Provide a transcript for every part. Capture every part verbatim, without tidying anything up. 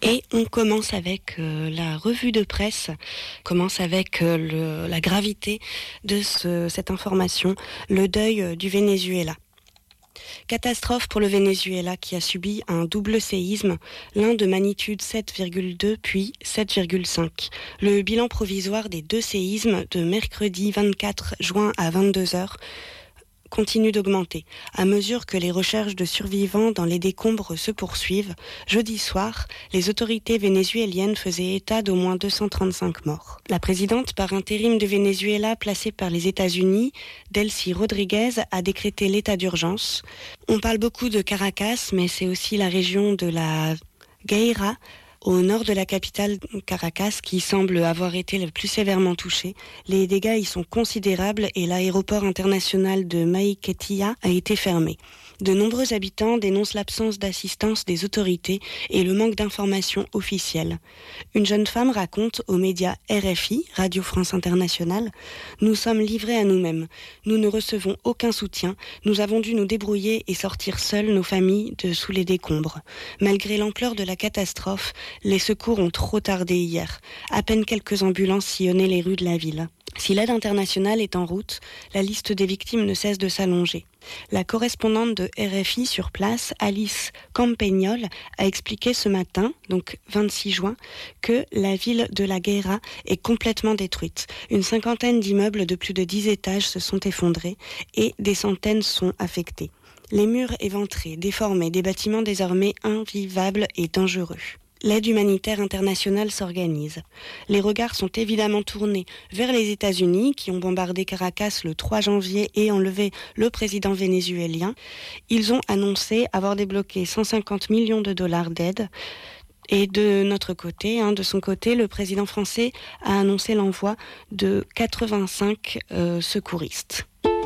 Et on commence avec euh, la revue de presse, on commence avec euh, le, la gravité de ce, cette information, le deuil euh, du Venezuela. Catastrophe pour le Venezuela qui a subi un double séisme, l'un de magnitude sept virgule deux puis sept virgule cinq. Le bilan provisoire des deux séismes de mercredi vingt-quatre juin à vingt-deux heures continue d'augmenter. À mesure que les recherches de survivants dans les décombres se poursuivent, jeudi soir, les autorités vénézuéliennes faisaient état d'au moins deux cent trente-cinq morts. La présidente par intérim de Venezuela, placée par les États-Unis, Delcy Rodriguez, a décrété l'état d'urgence. On parle beaucoup de Caracas, mais c'est aussi la région de la Guaira, au nord de la capitale Caracas, qui semble avoir été le plus sévèrement touchée. Les dégâts y sont considérables et l'aéroport international de Maiquetía a été fermé. De nombreux habitants dénoncent l'absence d'assistance des autorités et le manque d'informations officielles. Une jeune femme raconte aux médias R F I, Radio France Internationale, « Nous sommes livrés à nous-mêmes. Nous ne recevons aucun soutien. Nous avons dû nous débrouiller et sortir seuls nos familles de sous les décombres. Malgré l'ampleur de la catastrophe, les secours ont trop tardé hier. À peine quelques ambulances sillonnaient les rues de la ville. Si l'aide internationale est en route, la liste des victimes ne cesse de s'allonger. La correspondante de R F I sur place, Alice Campagnol, a expliqué ce matin, donc vingt-six juin, que la ville de la Guaira est complètement détruite. Une cinquantaine d'immeubles de plus de dix étages se sont effondrés et des centaines sont affectés. Les murs éventrés, déformés, des bâtiments désormais invivables et dangereux. L'aide humanitaire internationale s'organise. Les regards sont évidemment tournés vers les États-Unis qui ont bombardé Caracas le trois janvier et enlevé le président vénézuélien. Ils ont annoncé avoir débloqué cent cinquante millions de dollars d'aide. Et de notre côté, hein, de son côté, le président français a annoncé l'envoi de quatre-vingt-cinq euh, secouristes.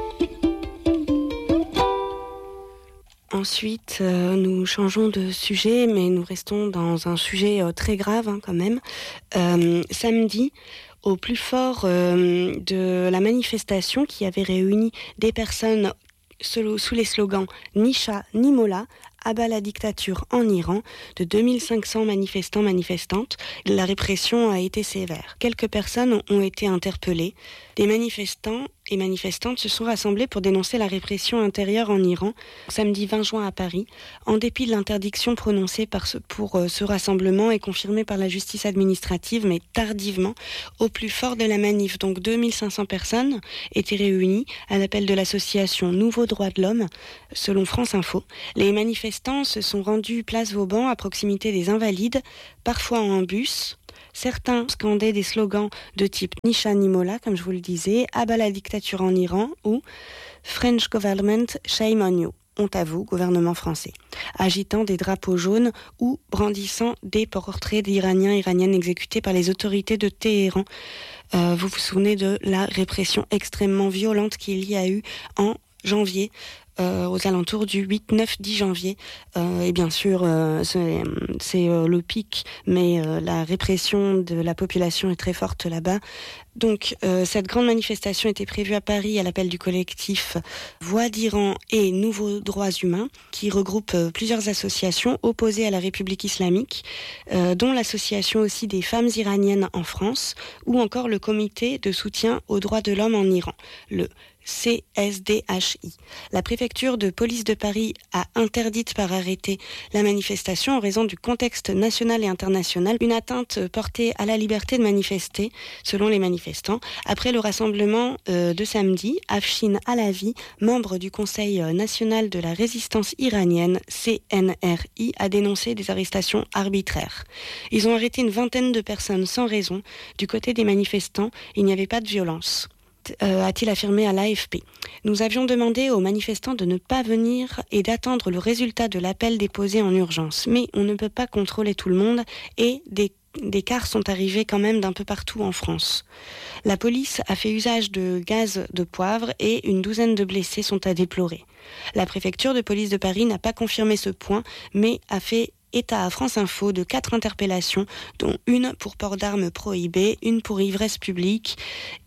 Ensuite, euh, nous changeons de sujet, mais nous restons dans un sujet euh, très grave hein, quand même. Euh, samedi, au plus fort euh, de la manifestation qui avait réuni des personnes sous, sous les slogans « Ni chat, ni mola », à bas la dictature en Iran, de deux mille cinq cents manifestants manifestantes, la répression a été sévère. Quelques personnes ont été interpellées. Des manifestants et manifestantes se sont rassemblés pour dénoncer la répression intérieure en Iran, samedi vingt juin à Paris, en dépit de l'interdiction prononcée par ce, pour euh, ce rassemblement et confirmée par la justice administrative, mais tardivement, au plus fort de la manif. Donc deux mille cinq cents personnes étaient réunies à l'appel de l'association Nouveaux Droits de l'Homme, selon France Info. Les manifestants se sont rendus place Vauban à proximité des Invalides, parfois en bus. Certains scandaient des slogans de type « Ni chat ni mola », comme je vous le disais, « Abat la dictature en Iran » ou « French government, shame on you ». Honte à vous, gouvernement français, agitant des drapeaux jaunes ou brandissant des portraits d'Iraniens et Iraniennes exécutés par les autorités de Téhéran. Euh, vous vous souvenez de la répression extrêmement violente qu'il y a eu en janvier, Euh, aux alentours du huit, neuf, dix janvier. Euh, et bien sûr, euh, c'est, c'est euh, le pic, mais euh, la répression de la population est très forte là-bas. Donc, euh, cette grande manifestation était prévue à Paris à l'appel du collectif Voix d'Iran et Nouveaux Droits Humains, qui regroupe euh, plusieurs associations opposées à la République islamique, euh, dont l'association aussi des femmes iraniennes en France, ou encore le comité de soutien aux droits de l'homme en Iran, le C S D H I. La préfecture de police de Paris a interdit par arrêté la manifestation en raison du contexte national et international, une atteinte portée à la liberté de manifester, selon les manifestants. Après le rassemblement euh, de samedi, Afshin Alavi, membre du Conseil national de la résistance iranienne, C N R I, a dénoncé des arrestations arbitraires. Ils ont arrêté une vingtaine de personnes sans raison. Du côté des manifestants, il n'y avait pas de violence. Euh, a-t-il affirmé à l'A F P. Nous avions demandé aux manifestants de ne pas venir et d'attendre le résultat de l'appel déposé en urgence. Mais on ne peut pas contrôler tout le monde et des, des cars sont arrivés quand même d'un peu partout en France. La police a fait usage de gaz de poivre et une douzaine de blessés sont à déplorer. La préfecture de police de Paris n'a pas confirmé ce point, mais a fait état à France Info de quatre interpellations, dont une pour port d'armes prohibé, une pour ivresse publique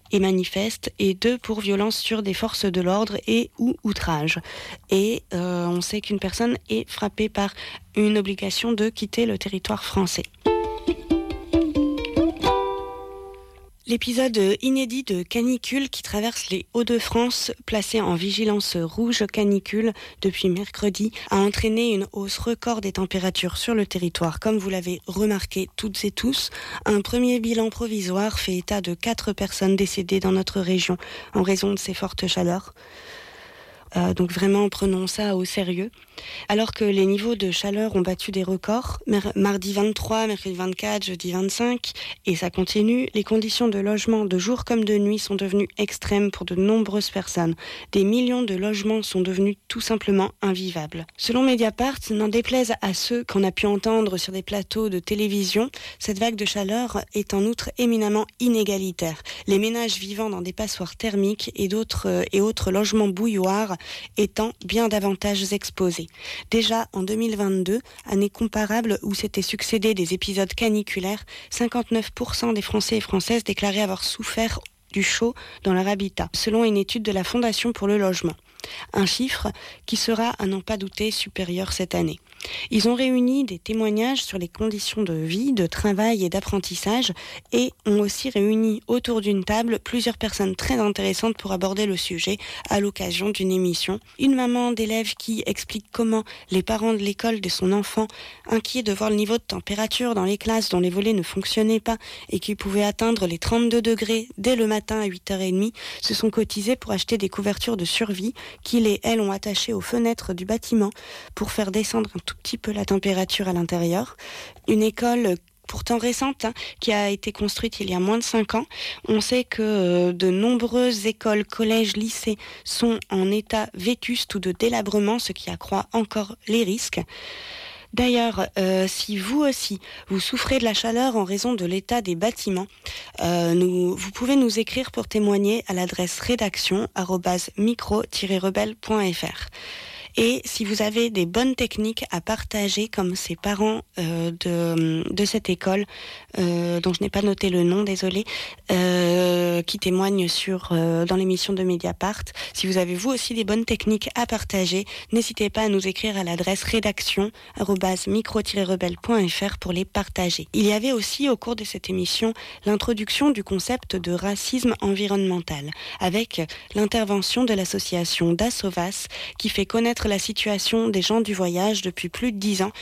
et manifeste, et deux pour violence sur des forces de l'ordre et ou outrage. Et euh, on sait qu'une personne est frappée par une obligation de quitter le territoire français. L'épisode inédit de canicule qui traverse les Hauts-de-France, placé en vigilance rouge canicule depuis mercredi, a entraîné une hausse record des températures sur le territoire. Comme vous l'avez remarqué toutes et tous, un premier bilan provisoire fait état de quatre personnes décédées dans notre région en raison de ces fortes chaleurs. Euh, donc vraiment, prenons ça au sérieux. Alors que les niveaux de chaleur ont battu des records, mer- mardi vingt-trois, mercredi vingt-quatre, jeudi vingt-cinq, et ça continue, les conditions de logement de jour comme de nuit sont devenues extrêmes pour de nombreuses personnes. Des millions de logements sont devenus tout simplement invivables. Selon Mediapart, n'en déplaise à ceux qu'on a pu entendre sur des plateaux de télévision, cette vague de chaleur est en outre éminemment inégalitaire. Les ménages vivant dans des passoires thermiques et d'autres euh, et autres logements bouilloires étant bien davantage exposés. Déjà en deux mille vingt-deux, année comparable où s'étaient succédés des épisodes caniculaires, cinquante-neuf pour cent des Français et Françaises déclaraient avoir souffert du chaud dans leur habitat, selon une étude de la Fondation pour le logement. Un chiffre qui sera, à n'en pas douter, supérieur cette année. Ils ont réuni des témoignages sur les conditions de vie, de travail et d'apprentissage et ont aussi réuni autour d'une table plusieurs personnes très intéressantes pour aborder le sujet à l'occasion d'une émission. Une maman d'élève qui explique comment les parents de l'école de son enfant, inquiets de voir le niveau de température dans les classes dont les volets ne fonctionnaient pas et qui pouvaient atteindre les trente-deux degrés dès le matin à huit heures trente, se sont cotisés pour acheter des couvertures de survie qu'ils et elles ont attachées aux fenêtres du bâtiment pour faire descendre un tout petit peu la température à l'intérieur. Une école pourtant récente, hein, qui a été construite il y a moins de cinq ans. On sait que euh, de nombreuses écoles, collèges, lycées sont en état vétuste ou de délabrement, ce qui accroît encore les risques. D'ailleurs, euh, si vous aussi, vous souffrez de la chaleur en raison de l'état des bâtiments, euh, nous, vous pouvez nous écrire pour témoigner à l'adresse rédaction arobase micro tiret rebelle point f r. Et si vous avez des bonnes techniques à partager, comme ces parents euh, de, de cette école, euh, dont je n'ai pas noté le nom, désolé, euh, qui témoignent sur, euh, dans l'émission de Mediapart, si vous avez vous aussi des bonnes techniques à partager, n'hésitez pas à nous écrire à l'adresse rédaction arobase micro tiret rebelle point f r pour les partager. Il y avait aussi au cours de cette émission l'introduction du concept de racisme environnemental, avec l'intervention de l'association Dasovas, qui fait connaître la situation des gens du voyage depuis plus de dix ans.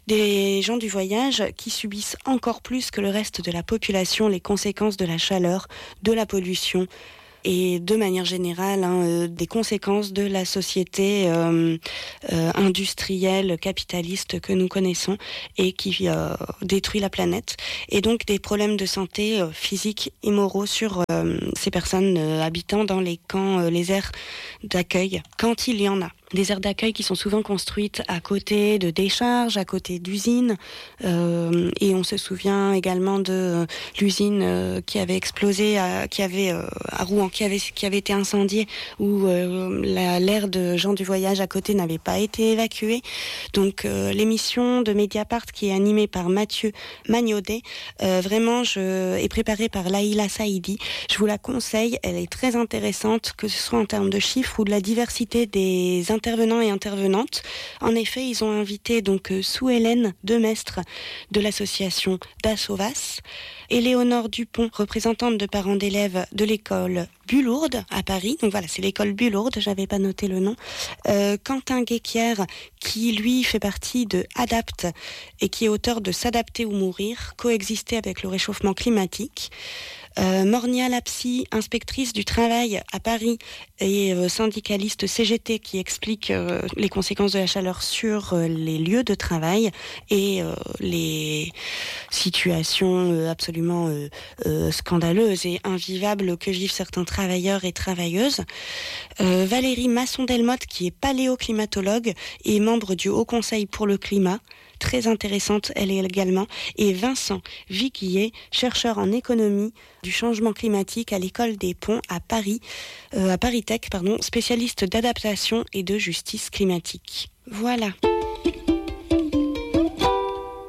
Des gens du voyage qui subissent encore plus que le reste de la population les conséquences de la chaleur, de la pollution et de manière générale hein, euh, des conséquences de la société euh, euh, industrielle, capitaliste que nous connaissons et qui euh, détruit la planète. Et donc des problèmes de santé euh, physiques et moraux sur euh, ces personnes euh, habitant dans les camps, euh, les aires d'accueil, quand il y en a. Des aires d'accueil qui sont souvent construites à côté de décharges, à côté d'usines. Euh, et on se souvient également de euh, l'usine euh, qui avait explosé, à, qui avait euh, à Rouen, qui avait qui avait été incendiée, où euh, la, l'aire de gens du voyage à côté n'avait pas été évacuée. Donc euh, l'émission de Mediapart qui est animée par Mathieu Magnodet, euh, vraiment je est préparée par Laïla Saïdi. Je vous la conseille, elle est très intéressante, que ce soit en termes de chiffres ou de la diversité des intervenants et intervenantes. En effet, ils ont invité donc Sue-Hélène Demestre de l'association Dasovas, Éléonore Dupont, représentante de parents d'élèves de l'école Bulourde à Paris. Donc voilà, c'est l'école Bulourde, j'avais pas noté le nom. Euh, Quentin Guéquière, qui lui fait partie de Adapt et qui est auteur de S'adapter ou mourir, coexister avec le réchauffement climatique. Euh, Mornia Lapsi, inspectrice du travail à Paris et euh, syndicaliste C G T, qui explique euh, les conséquences de la chaleur sur euh, les lieux de travail et euh, les situations euh, absolument euh, euh, scandaleuses et invivables que vivent certains travailleurs et travailleuses. Euh, Valérie Masson-Delmotte, qui est paléoclimatologue et membre du Haut Conseil pour le climat, très intéressante elle également, et Vincent Viguier, chercheur en économie du changement climatique à l'école des Ponts à Paris, euh, à Paris Tech, pardon, spécialiste d'adaptation et de justice climatique. Voilà.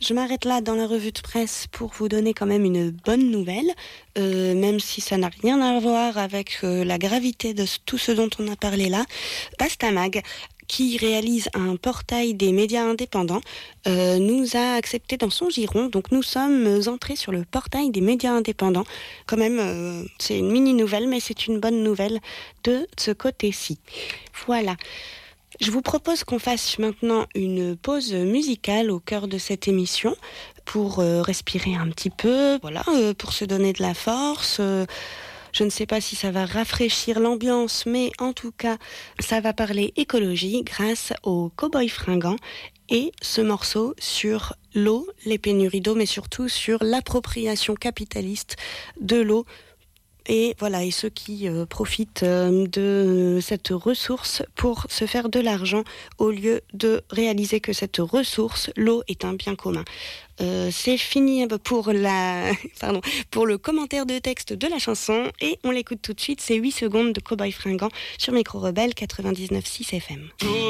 Je m'arrête là dans la revue de presse pour vous donner quand même une bonne nouvelle, euh, même si ça n'a rien à voir avec euh, la gravité de tout ce dont on a parlé là. Pastamag, qui réalise un portail des médias indépendants, euh, nous a accepté dans son giron. Donc nous sommes entrés sur le portail des médias indépendants. Quand même, euh, c'est une mini-nouvelle, mais c'est une bonne nouvelle de ce côté-ci. Voilà. Je vous propose qu'on fasse maintenant une pause musicale au cœur de cette émission pour euh, respirer un petit peu, voilà, euh, pour se donner de la force. Euh, je ne sais pas si ça va rafraîchir l'ambiance, mais en tout cas, ça va parler écologie grâce aux Cowboys Fringants et ce morceau sur l'eau, les pénuries d'eau, mais surtout sur l'appropriation capitaliste de l'eau. Et voilà, et ceux qui euh, profitent euh, de cette ressource pour se faire de l'argent au lieu de réaliser que cette ressource, l'eau, est un bien commun. Euh, c'est fini pour la, pardon, pour le commentaire de texte de la chanson et on l'écoute tout de suite. C'est huit secondes de Cowboys Fringants sur Micro Rebelle quatre-vingt-dix-neuf virgule six F M.